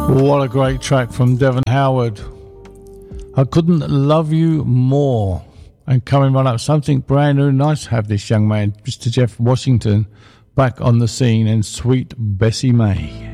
What a great track from Devon Howard. I couldn't love you more. And coming right up, something brand new. Nice to have this young man, Mr. Jeff Washington, back on the scene, and Sweet Bessie May.